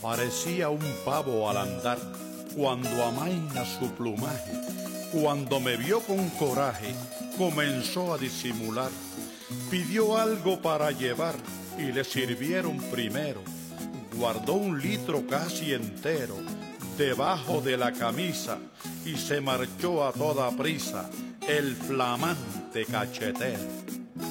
Parecía un pavo al andar, cuando amaina su plumaje. Cuando me vio con coraje, comenzó a disimular. Pidió algo para llevar y le sirvieron primero. Guardó 1 litro casi entero debajo de la camisa y se marchó a toda prisa el flamante cachetero.